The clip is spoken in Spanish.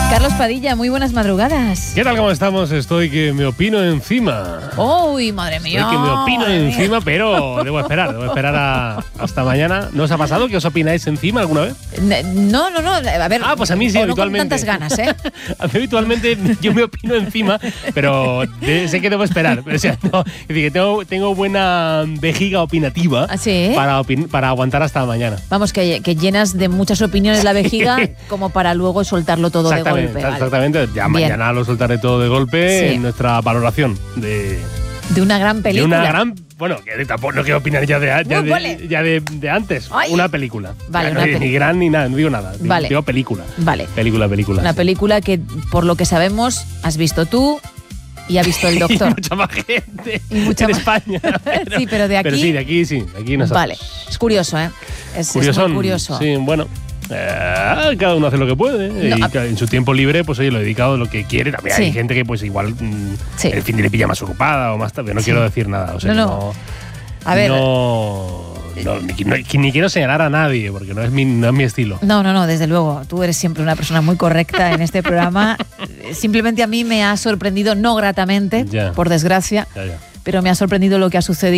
Carlos Padilla, muy buenas madrugadas. ¿Qué tal? ¿Cómo estamos? Estoy que me opino encima. ¡Uy, madre mía! Estoy que me opino encima, pero debo esperar hasta mañana. ¿No os ha pasado que os opináis encima alguna vez? No, a ver. Pues a mí sí, habitualmente. No con tantas ganas, ¿eh? A mí habitualmente yo me opino encima, pero sé que debo esperar. O sea, es decir, que tengo buena vejiga opinativa. ¿Ah, sí? para aguantar hasta mañana. Vamos, que llenas de muchas opiniones la vejiga como para luego soltarlo todo de golpe. Exactamente. Ya mañana lo soltaré todo de golpe en nuestra valoración de una gran película. Bueno, que tampoco no quiero opinar ya de antes. Ay. Una película. Vale, una película. Ni gran ni nada, no digo nada. Vale. Digo película. Vale. Película. Una película que, por lo que sabemos, has visto tú y ha visto el doctor. Y mucha más gente en España. Sí, pero de aquí. Pero sí, de aquí sí. Aquí nosotros. Vale. Es curioso, ¿eh? Es muy curioso. Sí, bueno. Cada uno hace lo que puede, y en su tiempo libre pues oye, lo dedicado a lo que quiere. También hay gente que pues igual el fin de le pilla más ocupada o más tarde. No quiero decir nada, o sea, a ver, ni quiero señalar a nadie porque no es mi estilo. No, desde luego. Tú eres siempre una persona muy correcta en este programa. Simplemente a mí me ha sorprendido, no gratamente, por desgracia, pero me ha sorprendido lo que ha sucedido.